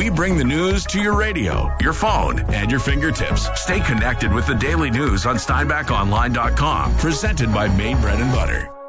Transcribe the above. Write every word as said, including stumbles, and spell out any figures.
We bring the news to your radio, your phone, and your fingertips. Stay connected with the daily news on Steinbach Online dot com. Presented by Maine Bread and Butter.